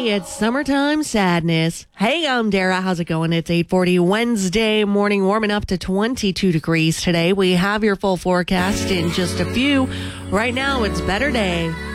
Hey, it's summertime sadness. Hey, I'm Dara. How's it going? It's 8:40 Wednesday morning, warming up to 22 degrees today. We have your full forecast in just a few. Right now, it's better day.